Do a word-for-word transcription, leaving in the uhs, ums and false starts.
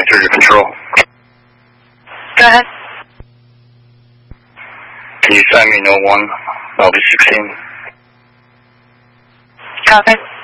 answer to control. Go ahead. Can you sign me no one? I'll be sixteen. Copy.